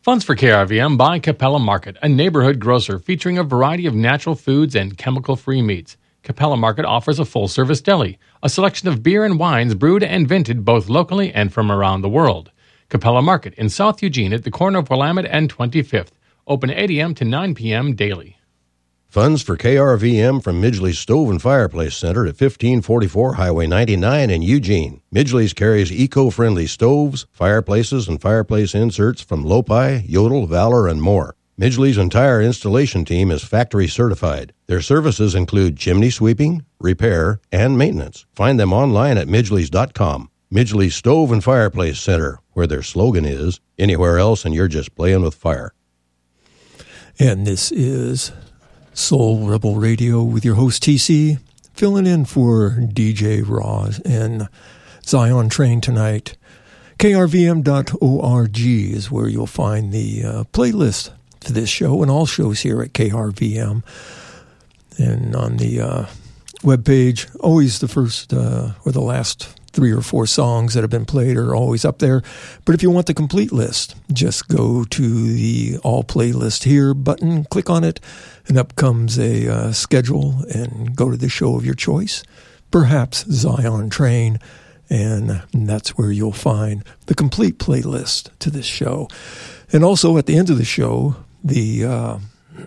Funds for KRVM by Capella Market, a neighborhood grocer featuring a variety of natural foods and chemical-free meats. Capella Market offers a full-service deli, a selection of beer and wines brewed and vented both locally and from around the world. Capella Market in South Eugene at the corner of Willamette and 25th. Open 8 a.m. to 9 p.m. daily. Funds for KRVM from Midgley's Stove and Fireplace Center at 1544 Highway 99 in Eugene. Midgley's carries eco-friendly stoves, fireplaces, and fireplace inserts from Lopi, Yodel, Valor, and more. Midgley's entire installation team is factory certified. Their services include chimney sweeping, repair, and maintenance. Find them online at midgleys.com. Midgley's Stove and Fireplace Center, where their slogan is, anywhere else and you're just playing with fire. And this is Soul Rebel Radio with your host TC, filling in for DJ Roz and Zion Train tonight. KRVM.org is where you'll find the playlist for this show and all shows here at KRVM. And on the webpage, always the first or the last 3 or 4 songs that have been played are always up there. But if you want the complete list, just go to the All Playlist Here button, click on it, and up comes a schedule, and go to the show of your choice, perhaps Zion Train, and that's where you'll find the complete playlist to this show. And also at the end of the show, the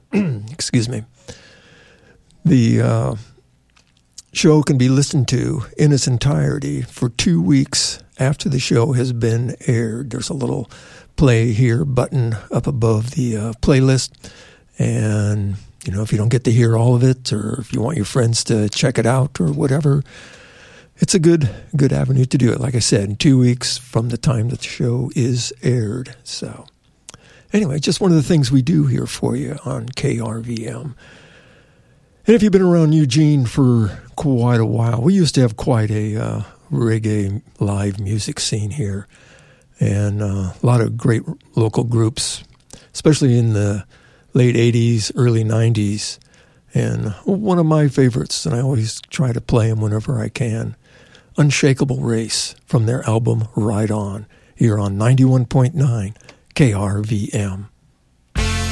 show can be listened to in its entirety for 2 weeks after the show has been aired. There's a little play here button up above the playlist. And, you know, if you don't get to hear all of it, or if you want your friends to check it out or whatever, it's a good avenue to do it. Like I said, in 2 weeks from the time that the show is aired. So anyway, just one of the things we do here for you on KRVM. And if you've been around Eugene for quite a while, we used to have quite a reggae live music scene here. And a lot of great local groups, especially in the late 80s, early 90s. And one of my favorites, and I always try to play them whenever I can, Unshakable Race from their album Ride On, here on 91.9 KRVM.